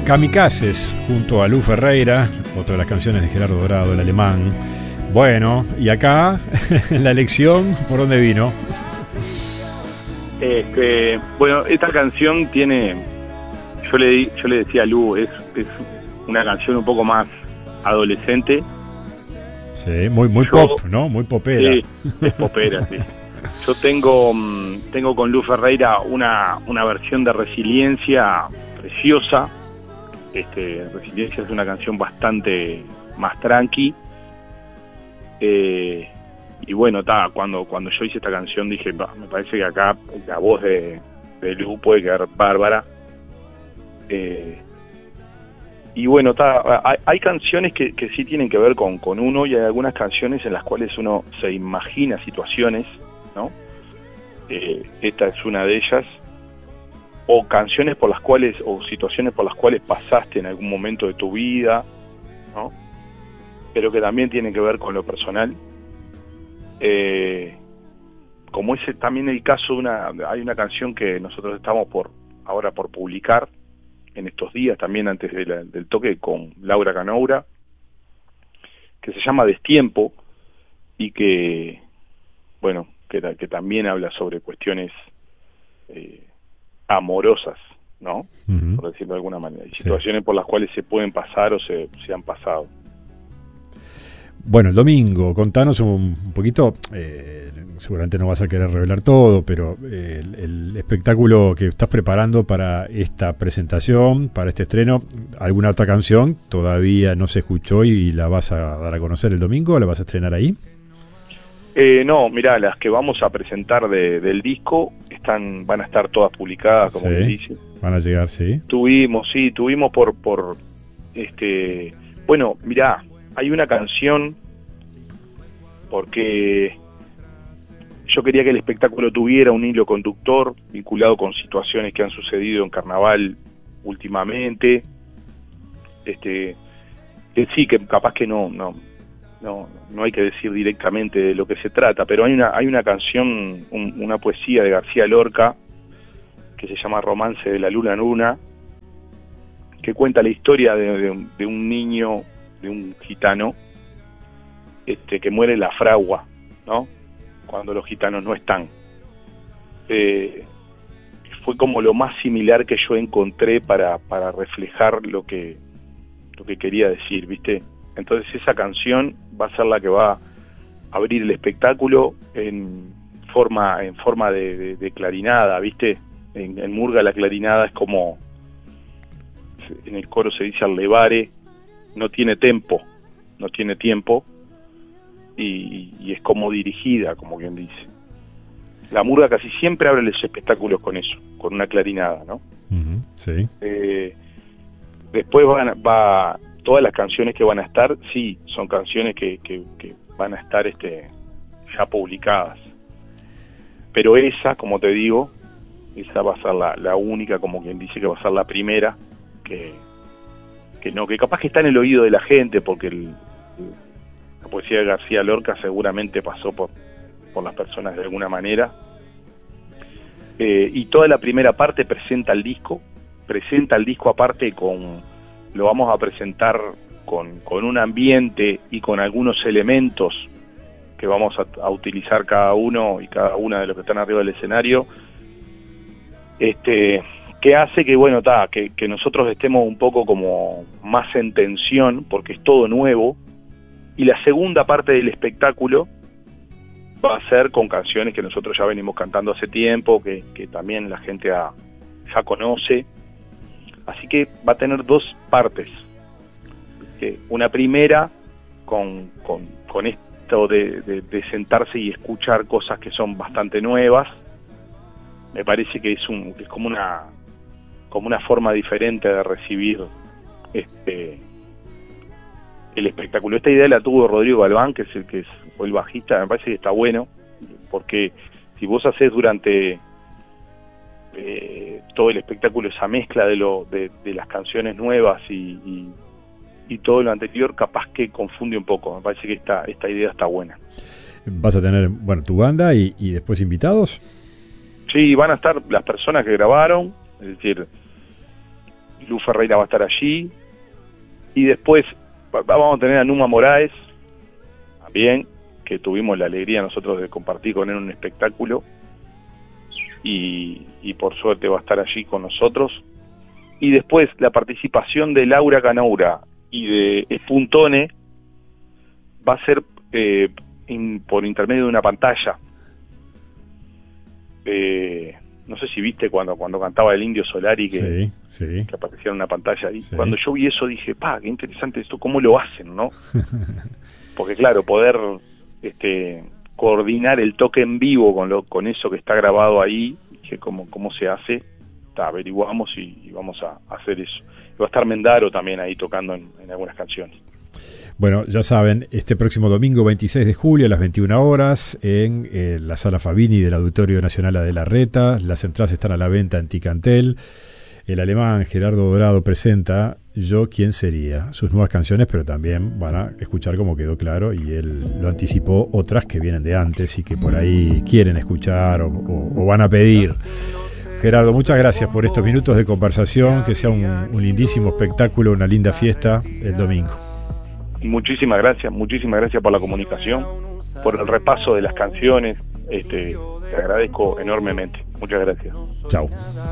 Kamikazes junto a Lu Ferreira, otra de las canciones de Gerardo Dorado, el alemán. Bueno, y acá la elección, ¿por dónde vino? Bueno, esta canción tiene, yo le decía a Lu, es una canción un poco más adolescente. Sí, muy pop, ¿no? Muy popera. Sí, es popera, sí. Yo tengo con Lu Ferreira una versión de Resiliencia preciosa. Resiliencia es una canción bastante más tranqui. Y bueno, cuando yo hice esta canción dije, me parece que acá la voz de Lu puede quedar bárbara. Y bueno, hay canciones que sí tienen que ver con uno, y hay algunas canciones en las cuales uno se imagina situaciones, ¿no? Esta es una de ellas. O canciones por las cuales, o situaciones por las cuales pasaste en algún momento de tu vida, ¿no? Pero que también tienen que ver con lo personal. Como ese también el caso hay una canción que nosotros estamos ahora por publicar en estos días, también antes del toque, con Laura Canoura, que se llama Destiempo, y que, bueno, que también habla sobre cuestiones amorosas, ¿no? Uh-huh. Por decirlo de alguna manera. Y situaciones por las cuales se pueden pasar o se han pasado. Bueno, el domingo, contanos un poquito, seguramente no vas a querer revelar todo, pero el espectáculo que estás preparando para esta presentación, para este estreno, ¿alguna otra canción todavía no se escuchó y la vas a dar a conocer el domingo? ¿La vas a estrenar ahí? No, mirá, las que vamos a presentar del disco van a estar todas publicadas, como sí, dice. Van a llegar, sí. Tuvimos bueno, mirá, hay una canción, porque yo quería que el espectáculo tuviera un hilo conductor vinculado con situaciones que han sucedido en Carnaval últimamente, que sí, que capaz que no hay que decir directamente de lo que se trata, pero hay una canción, una poesía de García Lorca, que se llama Romance de la Luna Luna, que cuenta la historia de un niño, de un gitano, que muere en la fragua, ¿no? Cuando los gitanos no están. Fue como lo más similar que yo encontré para reflejar lo que quería decir, ¿viste? Entonces esa canción va a ser la que va a abrir el espectáculo en forma de clarinada, ¿viste? En murga la clarinada es como, en el coro se dice al levare, no tiene tiempo, y es como dirigida, como quien dice. La murga casi siempre abre los espectáculos con eso, con una clarinada, ¿no? Uh-huh, sí. Después todas las canciones que van a estar, sí, son canciones que van a estar ya publicadas. Pero esa, como te digo, esa va a ser la única, como quien dice, que va a ser la primera, que capaz que está en el oído de la gente, porque la poesía de García Lorca seguramente pasó por las personas de alguna manera. Y toda la primera parte presenta el disco aparte lo vamos a presentar con un ambiente y con algunos elementos que vamos a utilizar cada uno y cada una de los que están arriba del escenario, que hace que, bueno, que nosotros estemos un poco como más en tensión, porque es todo nuevo, y la segunda parte del espectáculo va a ser con canciones que nosotros ya venimos cantando hace tiempo, que también la gente ya conoce. Así que va a tener dos partes. Una primera con esto de sentarse y escuchar cosas que son bastante nuevas. Me parece que es como una forma diferente de recibir el espectáculo. Esta idea la tuvo Rodrigo Galván, que fue el bajista. Me parece que está bueno, porque si vos haces durante todo el espectáculo esa mezcla de las canciones nuevas y todo lo anterior, capaz que confunde un poco. Me parece que esta idea está buena. ¿Vas a tener, bueno, tu banda y después invitados? Sí, van a estar las personas que grabaron, es decir, Lu Ferreira va a estar allí, y después vamos a tener a Numa Moraes, también, que tuvimos la alegría nosotros de compartir con él un espectáculo, y por suerte va a estar allí con nosotros. Y después la participación de Laura Canaura y de Espuntone va a ser por intermedio de una pantalla. No sé si viste cuando cantaba el Indio Solari que aparecía en una pantalla ahí. Sí. Cuando yo vi eso dije, qué interesante esto, cómo lo hacen, ¿no? Porque claro, poder coordinar el toque en vivo con eso que está grabado ahí, dije, cómo se hace, averiguamos y vamos a hacer eso. Y va a estar Mendaro también ahí tocando en algunas canciones. Bueno, ya saben, este próximo domingo 26 de julio a las 21 horas en la Sala Fabini del Auditorio Nacional Adela Reta. Las entradas están a la venta en Ticantel. El alemán Gerardo Dorado presenta Yo quién sería, sus nuevas canciones, pero también van a escuchar, como quedó claro, y él lo anticipó, otras que vienen de antes y que por ahí quieren escuchar o van a pedir. Gerardo, muchas gracias por estos minutos de conversación, que sea un lindísimo espectáculo, una linda fiesta el domingo. Muchísimas gracias por la comunicación, por el repaso de las canciones, te agradezco enormemente. Muchas gracias. Chao.